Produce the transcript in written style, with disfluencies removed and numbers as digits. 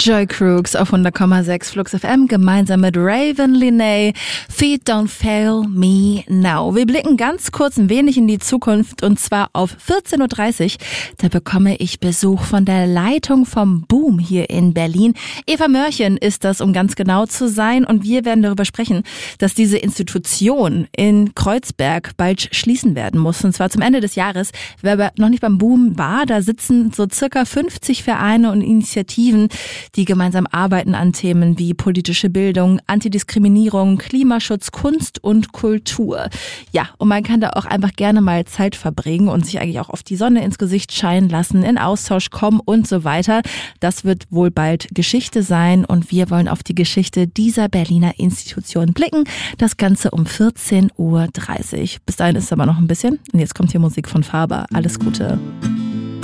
Joy Crooks auf 100,6 Flux FM gemeinsam mit Raven Linney. Feet Don't Fail Me Now. Wir blicken ganz kurz ein wenig in die Zukunft und zwar auf 14.30 Uhr. Da bekomme ich Besuch von der Leitung vom Boom hier in Berlin. Eva Mörchen ist das, um ganz genau zu sein. Und wir werden darüber sprechen, dass diese Institution in Kreuzberg bald schließen werden muss. Und zwar zum Ende des Jahres. Wer aber noch nicht beim Boom war, da sitzen so circa 50 Vereine und Initiativen, die gemeinsam arbeiten an Themen wie politische Bildung, Antidiskriminierung, Klimaschutz, Kunst und Kultur. Ja, und man kann da auch einfach gerne mal Zeit verbringen und sich eigentlich auch auf die Sonne ins Gesicht scheinen lassen, in Austausch kommen und so weiter. Das wird wohl bald Geschichte sein und wir wollen auf die Geschichte dieser Berliner Institution blicken. Das Ganze um 14.30 Uhr. Bis dahin ist es aber noch ein bisschen. Und jetzt kommt hier Musik von Faber. Alles Gute.